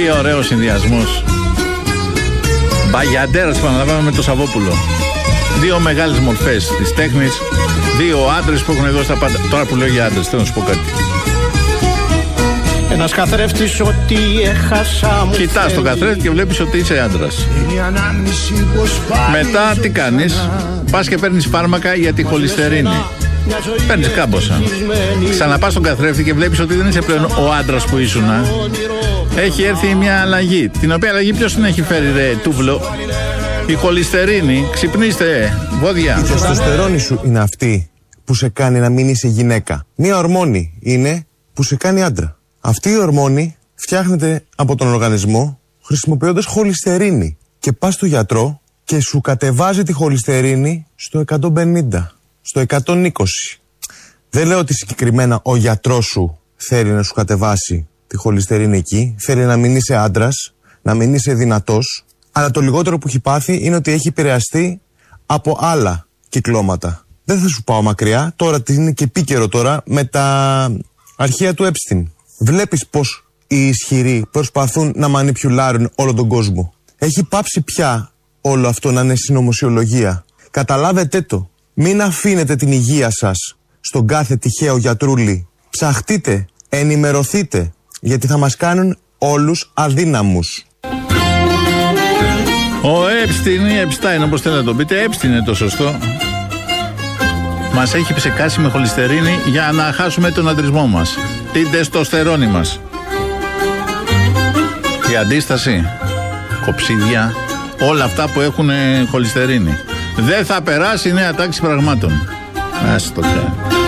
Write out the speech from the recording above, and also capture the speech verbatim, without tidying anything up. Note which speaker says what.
Speaker 1: Τι ωραίο συνδυασμός. Μπαγιαντέρας, επαναλαμβάνω, με το Σαββόπουλο. Δύο μεγάλες μορφές της τέχνης. Δύο άντρες που έχουν δώσει τα πάντα. Τώρα που λέω για άντρες, θέλω να σου πω κάτι.
Speaker 2: Ένας καθρέφτης ότι έχασα.
Speaker 1: Κοιτάς τον καθρέφτη και βλέπεις ότι είσαι άντρας. Μετά τι κάνεις? Πας και παίρνεις φάρμακα για τη χολυστερίνη. Παίρνεις κάμποσα. Ξαναπάς στον καθρέφτη και βλέπεις ότι δεν είσαι πλέον ο άντρας που ήσουν. Έχει έρθει μια αλλαγή. Την οποία αλλαγή ποιος την έχει φέρει, ρε τούβλο? Η χολυστερίνη. Ξυπνήστε, βόδια.
Speaker 3: Η τεστοστερόνη σου είναι αυτή που σε κάνει να μην είσαι γυναίκα. Μια ορμόνη είναι που σε κάνει άντρα. Αυτή η ορμόνη φτιάχνεται από τον οργανισμό χρησιμοποιώντας χολυστερίνη. Και πας στο γιατρό και σου κατεβάζει τη χολυστερίνη στο εκατόν πενήντα, στο εκατόν είκοσι. Δεν λέω ότι συγκεκριμένα ο γιατρός σου θέλει να σου κατεβάσει τη χολυστερίνη εκεί, θέλει να μην είσαι άντρας, να μην είσαι δυνατός, αλλά το λιγότερο που έχει πάθει είναι ότι έχει επηρεαστεί από άλλα κυκλώματα. Δεν θα σου πάω μακριά, τώρα είναι και επίκαιρο τώρα με τα αρχεία του Epstein. Βλέπεις πως οι ισχυροί προσπαθούν να μανιπιουλάρουν όλο τον κόσμο. Έχει πάψει πια όλο αυτό να είναι συνωμοσιολογία. Καταλάβετε το. Μην αφήνετε την υγεία σας στον κάθε τυχαίο γιατρούλη. Ψαχτείτε, ενημερωθείτε, γιατί θα μας κάνουν όλους αδύναμους.
Speaker 1: Ο Epstein ή Epstein, όπως θέλετε να τον πείτε, Epstein είναι το σωστό. Μας έχει ψεκάσει με χολυστερίνη για να χάσουμε τον αντρισμό μας, την τεστοστερόνη μας. Η αντίσταση, κοψίδια, όλα αυτά που έχουν χολυστερίνη. Δεν θα περάσει η νέα τάξη πραγμάτων. Ας το κάνω.